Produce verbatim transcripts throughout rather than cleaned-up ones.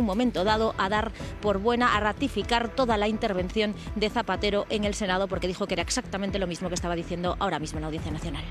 momento dado a dar por buena, a ratificar toda la intervención de Zapatero en el Senado, porque dijo que era exactamente lo mismo que estaba diciendo ahora mismo en la Audiencia Nacional.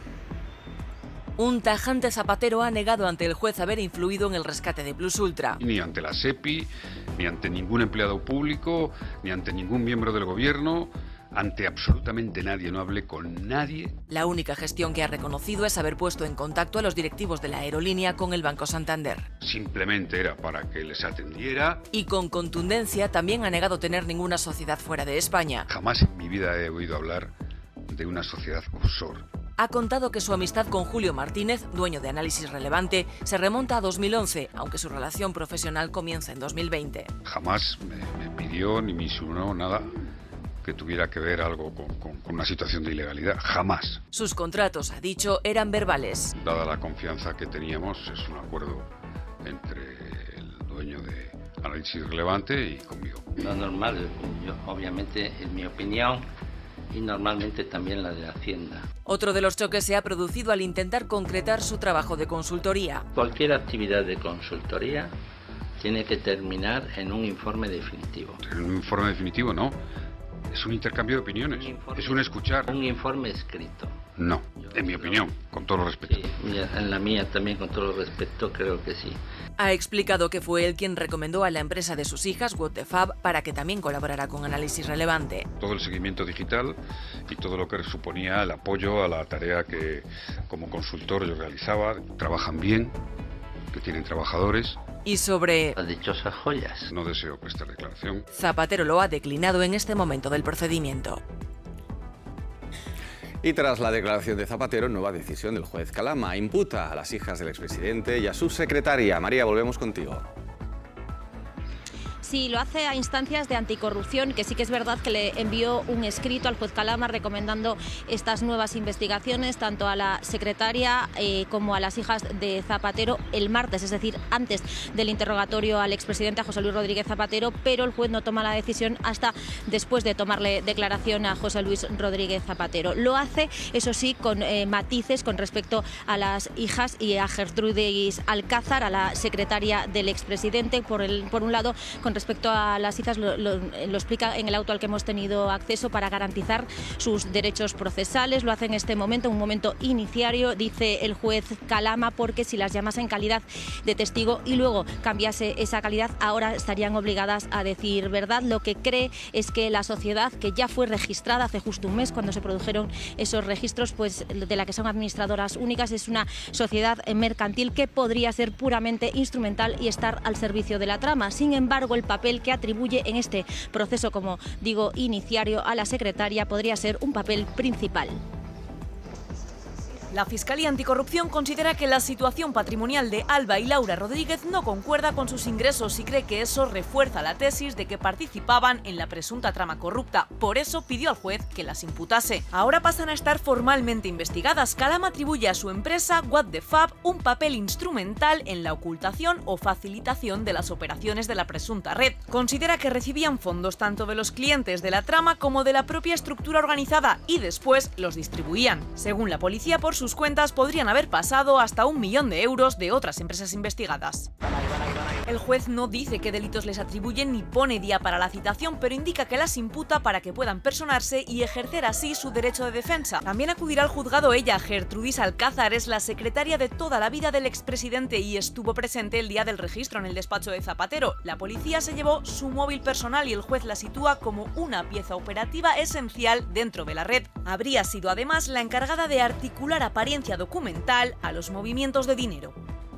Un tajante Zapatero ha negado ante el juez haber influido en el rescate de Plus Ultra. Ni ante la SEPI, ni ante ningún empleado público, ni ante ningún miembro del gobierno, ante absolutamente nadie, no hablé con nadie. La única gestión que ha reconocido es haber puesto en contacto a los directivos de la aerolínea con el Banco Santander. Simplemente era para que les atendiera. Y con contundencia también ha negado tener ninguna sociedad fuera de España. Jamás en mi vida he oído hablar de una sociedad offshore. Ha contado que su amistad con Julio Martínez, dueño de Análisis Relevante, se remonta a dos mil once, aunque su relación profesional comienza en dos mil veinte. Jamás me, me pidió ni me insinuó nada que tuviera que ver algo con, con, con una situación de ilegalidad. Jamás. Sus contratos, ha dicho, eran verbales. Dada la confianza que teníamos, es un acuerdo entre el dueño de Análisis Relevante y conmigo. Lo normal, yo, obviamente, en mi opinión, y normalmente también la de Hacienda. Otro de los choques se ha producido al intentar concretar su trabajo de consultoría. Cualquier actividad de consultoría tiene que terminar en un informe definitivo. En un informe definitivo no, es un intercambio de opiniones, un informe, es un escuchar. Un informe escrito. No, en mi opinión, con todo respeto. Sí, en la mía también, con todo respeto, creo que sí. Ha explicado que fue él quien recomendó a la empresa de sus hijas, What the Fab, para que también colaborara con Análisis Relevante. Todo el seguimiento digital y todo lo que suponía el apoyo a la tarea que como consultor yo realizaba. Trabajan bien, que tienen trabajadores. Y sobre las dichosas joyas. No deseo prestar declaración. Zapatero lo ha declinado en este momento del procedimiento. Y tras la declaración de Zapatero, nueva decisión del juez Calama. Imputa a las hijas del expresidente y a su secretaria. María, volvemos contigo. Sí, lo hace a instancias de anticorrupción, que sí que es verdad que le envió un escrito al juez Calama recomendando estas nuevas investigaciones, tanto a la secretaria eh, como a las hijas de Zapatero el martes, es decir, antes del interrogatorio al expresidente, a José Luis Rodríguez Zapatero, pero el juez no toma la decisión hasta después de tomarle declaración a José Luis Rodríguez Zapatero. Lo hace, eso sí, con eh, matices con respecto a las hijas y a Gertrudis Alcázar, a la secretaria del expresidente, por, el, por un lado, con respecto a las hijas, lo, lo, lo explica en el auto al que hemos tenido acceso, para garantizar sus derechos procesales. Lo hace en este momento, un momento iniciario, dice el juez Calama, porque si las llamase en calidad de testigo y luego cambiase esa calidad, ahora estarían obligadas a decir verdad. Lo que cree es que la sociedad, que ya fue registrada hace justo un mes cuando se produjeron esos registros, pues de la que son administradoras únicas, es una sociedad mercantil que podría ser puramente instrumental y estar al servicio de la trama. Sin embargo, el papel que atribuye en este proceso, como digo, iniciario a la secretaria, podría ser un papel principal. La Fiscalía Anticorrupción considera que la situación patrimonial de Alba y Laura Rodríguez no concuerda con sus ingresos y cree que eso refuerza la tesis de que participaban en la presunta trama corrupta. Por eso pidió al juez que las imputase. Ahora pasan a estar formalmente investigadas. Calama atribuye a su empresa, What the Fab, un papel instrumental en la ocultación o facilitación de las operaciones de la presunta red. Considera que recibían fondos tanto de los clientes de la trama como de la propia estructura organizada y después los distribuían. Según la policía, por sus cuentas podrían haber pasado hasta un millón de euros de otras empresas investigadas. El juez no dice qué delitos les atribuyen ni pone día para la citación, pero indica que las imputa para que puedan personarse y ejercer así su derecho de defensa. También acudirá al juzgado ella. Gertrudis Alcázar es la secretaria de toda la vida del expresidente y estuvo presente el día del registro en el despacho de Zapatero. La policía se llevó su móvil personal y el juez la sitúa como una pieza operativa esencial dentro de la red. Habría sido además la encargada de articular apariencia documental a los movimientos de dinero.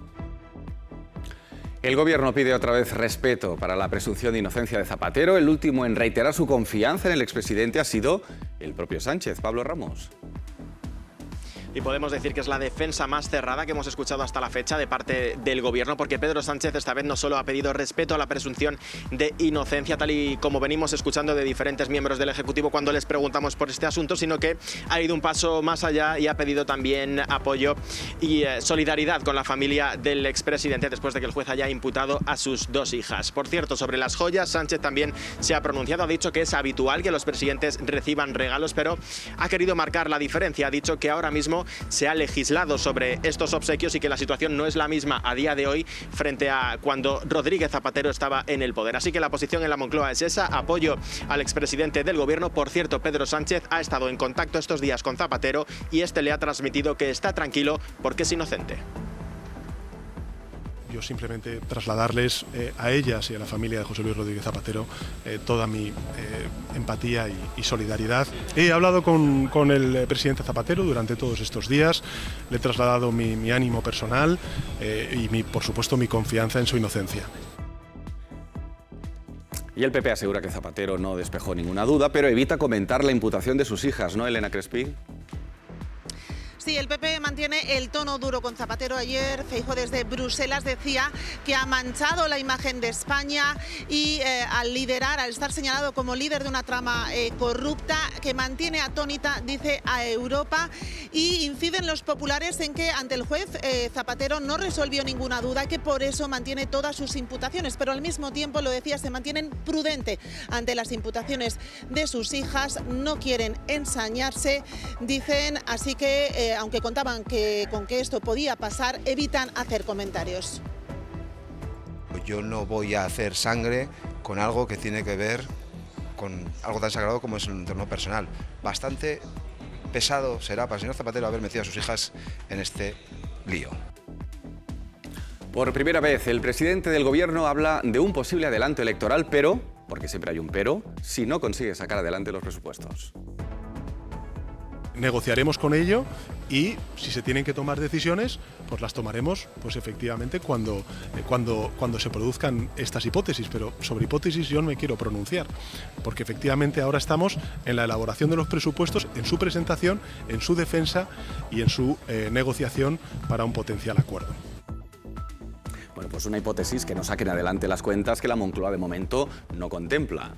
El Gobierno pide otra vez respeto para la presunción de inocencia de Zapatero. El último en reiterar su confianza en el expresidente ha sido el propio Sánchez. Pablo Ramos. Y podemos decir que es la defensa más cerrada que hemos escuchado hasta la fecha de parte del Gobierno, porque Pedro Sánchez esta vez no solo ha pedido respeto a la presunción de inocencia, tal y como venimos escuchando de diferentes miembros del Ejecutivo cuando les preguntamos por este asunto, sino que ha ido un paso más allá y ha pedido también apoyo y eh, solidaridad con la familia del expresidente después de que el juez haya imputado a sus dos hijas. Por cierto, sobre las joyas, Sánchez también se ha pronunciado, ha dicho que es habitual que los presidentes reciban regalos, pero ha querido marcar la diferencia. Ha dicho que ahora mismo gobierno se ha legislado sobre estos obsequios y que la situación no es la misma a día de hoy frente a cuando Rodríguez Zapatero estaba en el poder. Así que la posición en la Moncloa es esa, apoyo al expresidente del gobierno. Por cierto, Pedro Sánchez ha estado en contacto estos días con Zapatero y este le ha transmitido que está tranquilo porque es inocente. Yo simplemente trasladarles eh, a ellas y a la familia de José Luis Rodríguez Zapatero eh, toda mi eh, empatía y, y solidaridad. He hablado con, con el presidente Zapatero durante todos estos días, le he trasladado mi, mi ánimo personal eh, y mi, por supuesto mi confianza en su inocencia. Y el P P asegura que Zapatero no despejó ninguna duda, pero evita comentar la imputación de sus hijas, ¿no, Elena Crespí? Sí, el P P mantiene el tono duro con Zapatero. Ayer Feijóo desde Bruselas decía que ha manchado la imagen de España y eh, al liderar, al estar señalado como líder de una trama eh, corrupta que mantiene atónita, dice, a Europa, y inciden los populares en que ante el juez eh, Zapatero no resolvió ninguna duda, que por eso mantiene todas sus imputaciones, pero al mismo tiempo, lo decía, se mantienen prudente ante las imputaciones de sus hijas, no quieren ensañarse, dicen, así que eh, aunque contaban que, con que esto podía pasar, evitan hacer comentarios. Yo no voy a hacer sangre con algo que tiene que ver con algo tan sagrado como es el entorno personal. Bastante pesado será para el señor Zapatero haber metido a sus hijas en este lío. Por primera vez, el presidente del gobierno habla de un posible adelanto electoral, pero, porque siempre hay un pero, si no consigue sacar adelante los presupuestos. Negociaremos con ello y si se tienen que tomar decisiones, pues las tomaremos pues efectivamente cuando, eh, cuando, cuando se produzcan estas hipótesis, pero sobre hipótesis yo no me quiero pronunciar, porque efectivamente ahora estamos en la elaboración de los presupuestos, en su presentación, en su defensa y en su eh, negociación para un potencial acuerdo. Bueno, pues una hipótesis que no saquen adelante las cuentas que la Moncloa de momento no contempla.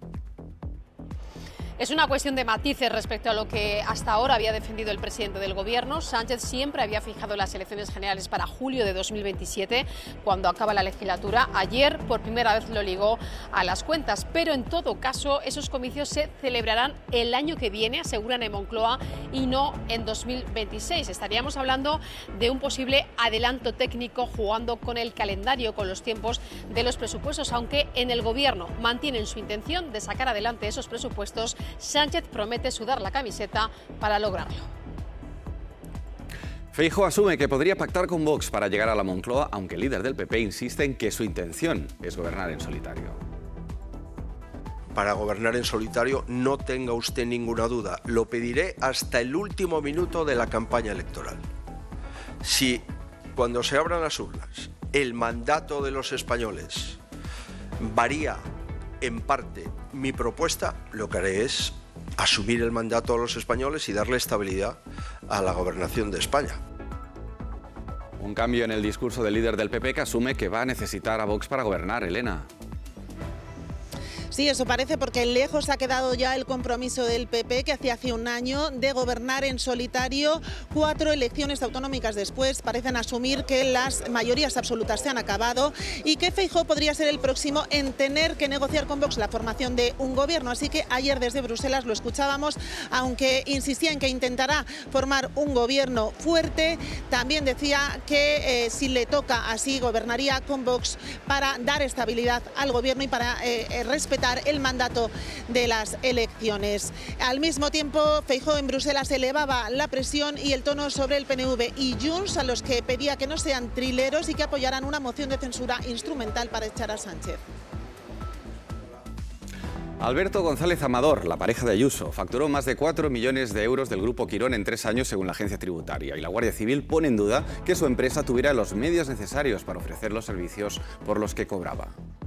Es una cuestión de matices respecto a lo que hasta ahora había defendido el presidente del Gobierno. Sánchez siempre había fijado las elecciones generales para julio de dos mil veintisiete, cuando acaba la legislatura. Ayer, por primera vez, lo ligó a las cuentas, pero en todo caso, esos comicios se celebrarán el año que viene, aseguran en Moncloa, y no en dos mil veintiséis. Estaríamos hablando de un posible adelanto técnico, jugando con el calendario, con los tiempos de los presupuestos, aunque en el Gobierno mantienen su intención de sacar adelante esos presupuestos. Sánchez promete sudar la camiseta para lograrlo. Feijóo asume que podría pactar con Vox para llegar a la Moncloa, aunque el líder del P P insiste en que su intención es gobernar en solitario. Para gobernar en solitario, no tenga usted ninguna duda, lo pediré hasta el último minuto de la campaña electoral. Si cuando se abran las urnas el mandato de los españoles varía en parte mi propuesta, lo que haré es asumir el mandato a los españoles y darle estabilidad a la gobernación de España. Un cambio en el discurso del líder del P P que asume que va a necesitar a Vox para gobernar, Elena. Sí, eso parece, porque lejos ha quedado ya el compromiso del P P que hacía hace un año de gobernar en solitario. Cuatro elecciones autonómicas después parecen asumir que las mayorías absolutas se han acabado y que Feijóo podría ser el próximo en tener que negociar con Vox la formación de un gobierno. Así que ayer desde Bruselas lo escuchábamos, aunque insistía en que intentará formar un gobierno fuerte, también decía que eh, si le toca así gobernaría con Vox para dar estabilidad al gobierno y para eh, respetar el mandato de las elecciones. Al mismo tiempo, Feijóo en Bruselas elevaba la presión y el tono sobre el P N V y Junts, a los que pedía que no sean trileros y que apoyaran una moción de censura instrumental para echar a Sánchez. Alberto González Amador, la pareja de Ayuso, facturó más de cuatro millones de euros del Grupo Quirón en tres años según la agencia tributaria, y la Guardia Civil pone en duda que su empresa tuviera los medios necesarios para ofrecer los servicios por los que cobraba.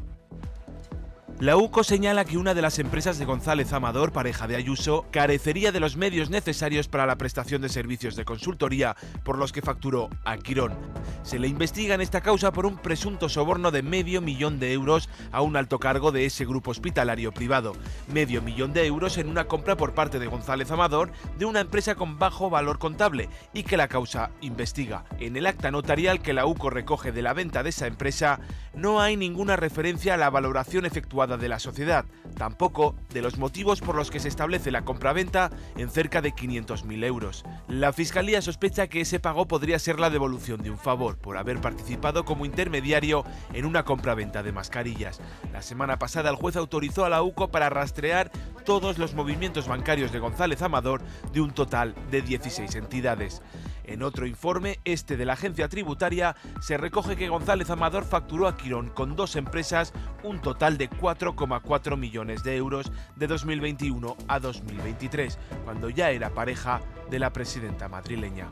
La U C O señala que una de las empresas de González Amador, pareja de Ayuso, carecería de los medios necesarios para la prestación de servicios de consultoría por los que facturó a Quirón. Se le investiga en esta causa por un presunto soborno de medio millón de euros a un alto cargo de ese grupo hospitalario privado. Medio millón de euros en una compra por parte de González Amador de una empresa con bajo valor contable y que la causa investiga. En el acta notarial que la U C O recoge de la venta de esa empresa no hay ninguna referencia a la valoración efectuada adecuada de la sociedad, tampoco de los motivos por los que se establece la compraventa en cerca de quinientos mil euros. La Fiscalía sospecha que ese pago podría ser la devolución de un favor por haber participado como intermediario en una compraventa de mascarillas. La semana pasada el juez autorizó a la U C O para rastrear todos los movimientos bancarios de González Amador de un total de dieciséis entidades. En otro informe, este de la agencia tributaria, se recoge que González Amador facturó a Quirón con dos empresas un total de cuatro coma cuatro millones de euros de dos mil veintiuno a dos mil veintitrés, cuando ya era pareja de la presidenta madrileña.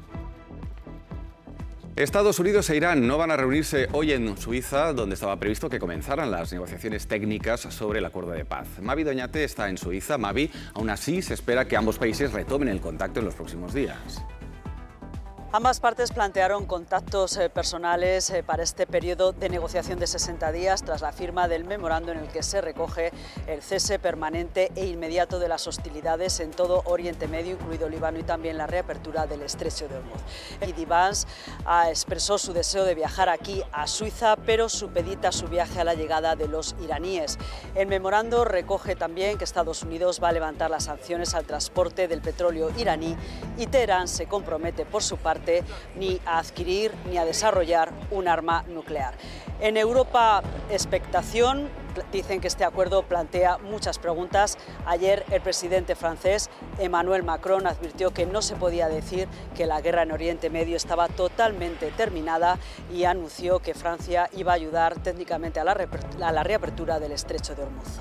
Estados Unidos e Irán no van a reunirse hoy en Suiza, donde estaba previsto que comenzaran las negociaciones técnicas sobre el acuerdo de paz. Mavi Doñate está en Suiza. Mavi, aún así se espera que ambos países retomen el contacto en los próximos días. Ambas partes plantearon contactos eh, personales eh, para este periodo de negociación de sesenta días tras la firma del memorando en el que se recoge el cese permanente e inmediato de las hostilidades en todo Oriente Medio, incluido Líbano, y también la reapertura del estrecho de Hormuz. J D Vance ah, expresó su deseo de viajar aquí a Suiza, pero supedita su viaje a la llegada de los iraníes. El memorando recoge también que Estados Unidos va a levantar las sanciones al transporte del petróleo iraní y Teherán se compromete por su parte ni a adquirir ni a desarrollar un arma nuclear. En Europa, expectación. Dicen que este acuerdo plantea muchas preguntas. Ayer el presidente francés Emmanuel Macron advirtió que no se podía decir que la guerra en Oriente Medio estaba totalmente terminada y anunció que Francia iba a ayudar técnicamente a la, a la reapertura del estrecho de Hormuz.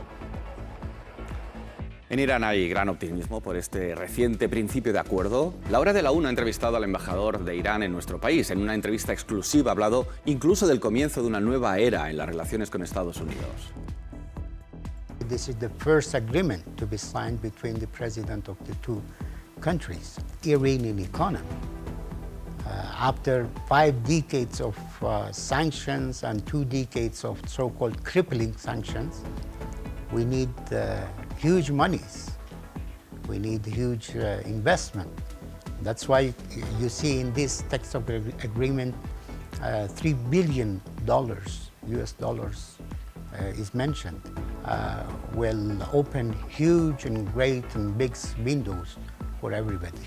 En Irán hay gran optimismo por este reciente principio de acuerdo. La Hora de la Una ha entrevistado al embajador de Irán en nuestro país. En una entrevista exclusiva ha hablado incluso del comienzo de una nueva era en las relaciones con Estados Unidos. This is the first agreement to be signed between the president of the two countries. Iranian economy. Uh, after five decades of uh, sanctions and two decades of so-called crippling sanctions, we need uh, huge monies. We need huge uh, investment. That's why you see in this text of the agreement uh, three billion dollars, U S dollars, uh, is mentioned. Uh, will open huge and great and big windows for everybody.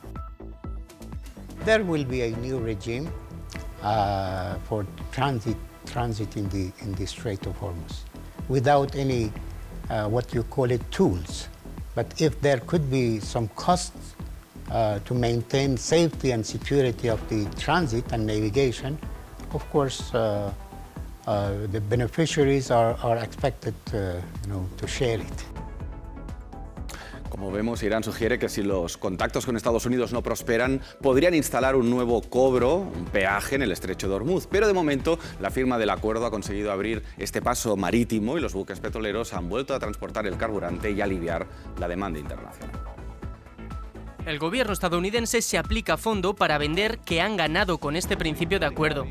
There will be a new regime uh, for transit, transit in the, in the Strait of Hormuz without any Uh, what you call it tools. But if there could be some costs uh, to maintain safety and security of the transit and navigation, of course uh, uh, the beneficiaries are, are expected uh, you know, to share it. Como vemos, Irán sugiere que si los contactos con Estados Unidos no prosperan, podrían instalar un nuevo cobro, un peaje en el estrecho de Hormuz. Pero de momento, la firma del acuerdo ha conseguido abrir este paso marítimo y los buques petroleros han vuelto a transportar el carburante y aliviar la demanda internacional. El gobierno estadounidense se aplica a fondo para vender que han ganado con este principio de acuerdo.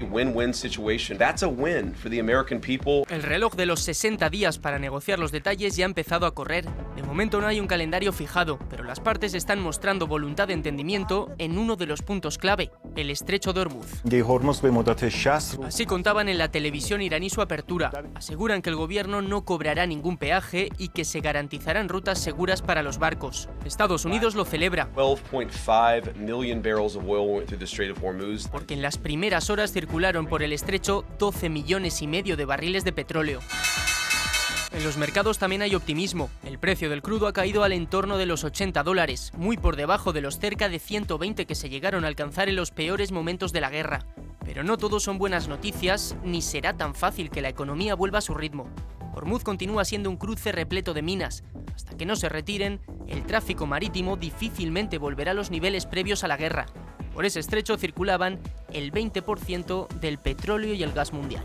El reloj de los sesenta días para negociar los detalles ya ha empezado a correr. De momento no hay un calendario fijado, pero las partes están mostrando voluntad de entendimiento en uno de los puntos clave, el estrecho de Hormuz. Así contaban en la televisión iraní su apertura. Aseguran que el gobierno no cobrará ningún peaje y que se garantizarán rutas seguras para los barcos. Estados Unidos lo celebra. twelve point five million barrels of oil went through the Strait of Hormuz. Porque en las primeras horas circularon por el estrecho doce millones y medio de barriles de petróleo. En los mercados también hay optimismo. El precio del crudo ha caído al entorno de los ochenta dólares, muy por debajo de los cerca de ciento veinte que se llegaron a alcanzar en los peores momentos de la guerra. Pero no todo son buenas noticias, ni será tan fácil que la economía vuelva a su ritmo. Hormuz continúa siendo un cruce repleto de minas. Hasta que no se retiren, el tráfico marítimo difícilmente volverá a los niveles previos a la guerra. Por ese estrecho circulaban el veinte por ciento del petróleo y el gas mundial.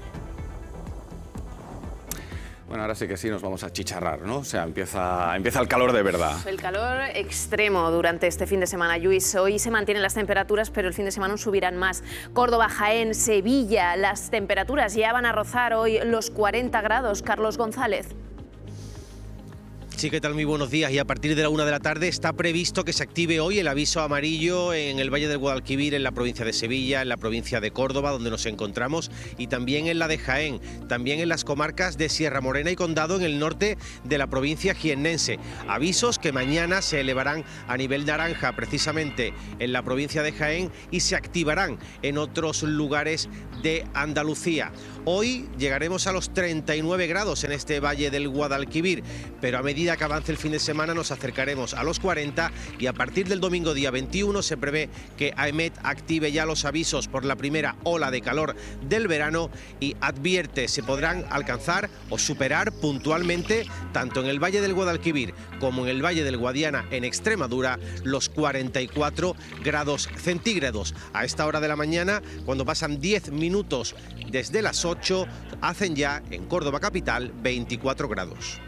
Bueno, ahora sí que sí nos vamos a chicharrar, ¿no? O sea, empieza, empieza el calor de verdad. El calor extremo durante este fin de semana, Luis. Hoy se mantienen las temperaturas, pero el fin de semana subirán más. Córdoba, Jaén, Sevilla, las temperaturas ya van a rozar hoy los cuarenta grados. Carlos González. Sí, ¿qué tal? Muy buenos días. Y a partir de la una de la tarde está previsto que se active hoy el aviso amarillo en el Valle del Guadalquivir, en la provincia de Sevilla, en la provincia de Córdoba, donde nos encontramos, y también en la de Jaén, también en las comarcas de Sierra Morena y Condado, en el norte de la provincia jiennense. Avisos que mañana se elevarán a nivel naranja, precisamente en la provincia de Jaén, y se activarán en otros lugares de Andalucía. Hoy llegaremos a los treinta y nueve grados en este Valle del Guadalquivir, pero a medida que avance el fin de semana nos acercaremos a los cuarenta, y a partir del domingo día veintiuno se prevé que AEMET active ya los avisos por la primera ola de calor del verano y advierte se podrán alcanzar o superar puntualmente, tanto en el Valle del Guadalquivir como en el Valle del Guadiana en Extremadura, los cuarenta y cuatro grados centígrados. A esta hora de la mañana, cuando pasan diez minutos desde las ocho, hacen ya en Córdoba capital veinticuatro grados.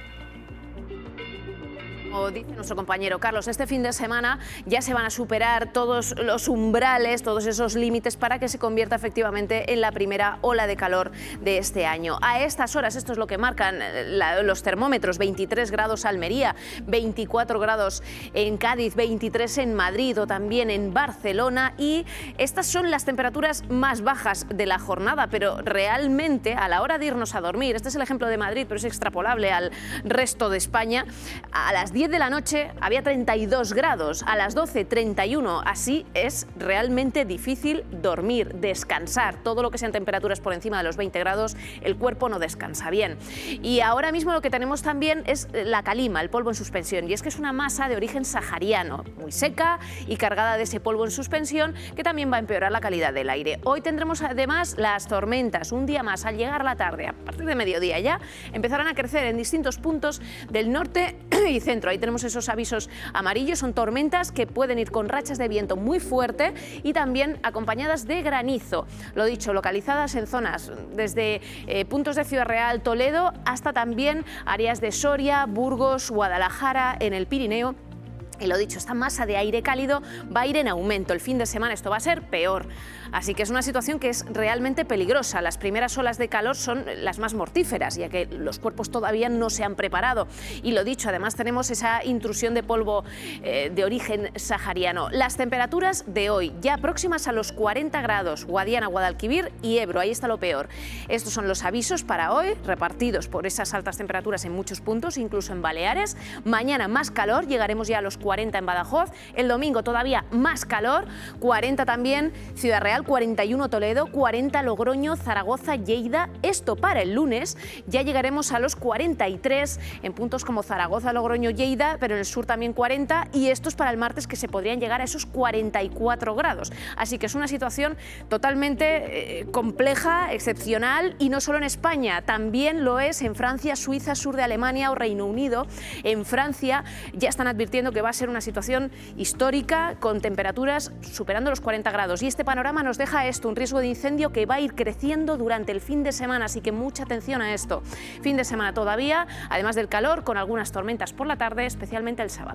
Como dice nuestro compañero Carlos, este fin de semana ya se van a superar todos los umbrales, todos esos límites para que se convierta efectivamente en la primera ola de calor de este año. A estas horas, esto es lo que marcan la, los termómetros: veintitrés grados Almería, veinticuatro grados en Cádiz, veintitrés en Madrid o también en Barcelona, y estas son las temperaturas más bajas de la jornada, pero realmente a la hora de irnos a dormir, este es el ejemplo de Madrid, pero es extrapolable al resto de España, a las diez de la noche había treinta y dos grados, a las doce treinta y uno, así es realmente difícil dormir, descansar. Todo lo que sean temperaturas por encima de los veinte grados, el cuerpo no descansa bien. Y ahora mismo lo que tenemos también es la calima, el polvo en suspensión, y es que es una masa de origen sahariano, muy seca y cargada de ese polvo en suspensión, que también va a empeorar la calidad del aire. Hoy tendremos además las tormentas, un día más. Al llegar la tarde, a partir de mediodía ya, empezarán a crecer en distintos puntos del norte y centro. Ahí tenemos esos avisos amarillos, son tormentas que pueden ir con rachas de viento muy fuerte y también acompañadas de granizo. Lo dicho, localizadas en zonas desde eh, puntos de Ciudad Real, Toledo, hasta también áreas de Soria, Burgos, Guadalajara, en el Pirineo. Y lo dicho, esta masa de aire cálido va a ir en aumento. El fin de semana esto va a ser peor. Así que es una situación que es realmente peligrosa. Las primeras olas de calor son las más mortíferas, ya que los cuerpos todavía no se han preparado. Y lo dicho, además tenemos esa intrusión de polvo eh, de origen sahariano. Las temperaturas de hoy, ya próximas a los cuarenta grados, Guadiana, Guadalquivir y Ebro, ahí está lo peor. Estos son los avisos para hoy, repartidos por esas altas temperaturas en muchos puntos, incluso en Baleares. Mañana más calor, llegaremos ya a los cuarenta en Badajoz. El domingo todavía más calor, cuarenta también Ciudad Real, cuarenta y uno Toledo, cuarenta Logroño, Zaragoza, Lleida. Esto para el lunes ya llegaremos a los cuarenta y tres en puntos como Zaragoza, Logroño, Lleida, pero en el sur también cuarenta, y estos para el martes que se podrían llegar a esos cuarenta y cuatro grados. Así que es una situación totalmente eh, compleja, excepcional, y no solo en España, también lo es en Francia, Suiza, sur de Alemania o Reino Unido. En Francia ya están advirtiendo que va a ser una situación histórica con temperaturas superando los cuarenta grados, y este panorama nos deja esto, un riesgo de incendio que va a ir creciendo durante el fin de semana, así que mucha atención a esto. Fin de semana todavía, además del calor, con algunas tormentas por la tarde, especialmente el sábado.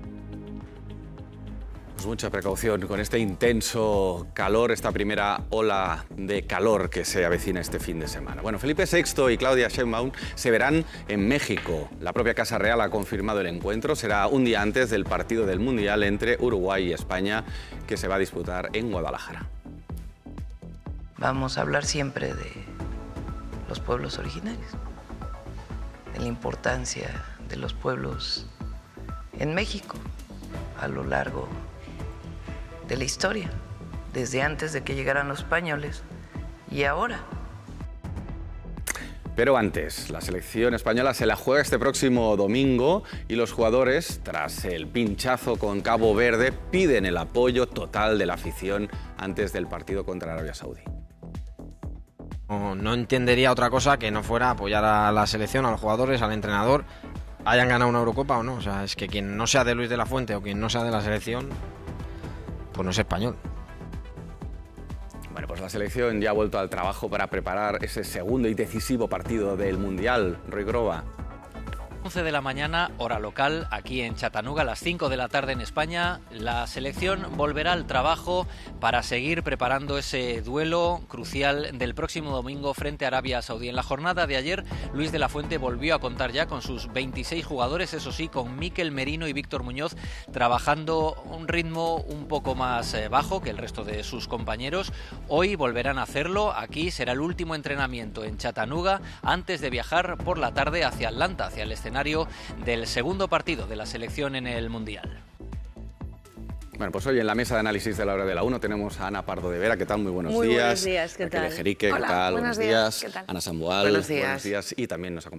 Pues mucha precaución con este intenso calor, esta primera ola de calor que se avecina este fin de semana. Bueno, Felipe sexto y Claudia Sheinbaum se verán en México. La propia Casa Real ha confirmado el encuentro. Será un día antes del partido del Mundial entre Uruguay y España, que se va a disputar en Guadalajara. Vamos a hablar siempre de los pueblos originarios, de la importancia de los pueblos en México a lo largo de la historia, desde antes de que llegaran los españoles y ahora. Pero antes, la selección española se la juega este próximo domingo y los jugadores, tras el pinchazo con Cabo Verde, piden el apoyo total de la afición antes del partido contra Arabia Saudí. No, no entendería otra cosa que no fuera apoyar a la selección, a los jugadores, al entrenador, hayan ganado una Eurocopa o no. O sea, es que quien no sea de Luis de la Fuente o quien no sea de la selección, pues no es español. Bueno, pues la selección ya ha vuelto al trabajo para preparar ese segundo y decisivo partido del Mundial. Rui Groba. once de la mañana, hora local, aquí en Chattanooga, a las cinco de la tarde en España. La selección volverá al trabajo para seguir preparando ese duelo crucial del próximo domingo frente a Arabia Saudí. En la jornada de ayer, Luis de la Fuente volvió a contar ya con sus veintiséis jugadores, eso sí, con Mikel Merino y Víctor Muñoz trabajando a un ritmo un poco más eh, bajo que el resto de sus compañeros. Hoy volverán a hacerlo. Aquí será el último entrenamiento en Chattanooga antes de viajar por la tarde hacia Atlanta, hacia el escenario del segundo partido de la selección en el Mundial. Bueno, pues hoy en la mesa de análisis de la hora de la uno tenemos a Ana Pardo de Vera. ¿Qué tal? Muy buenos Muy días. buenos días, ¿qué Raquel tal? Ejerique, ¿qué Hola, tal? buenos Buenos días. días, ¿qué tal? Ana Sambual, Buenos días. buenos días. Y también nos acompaña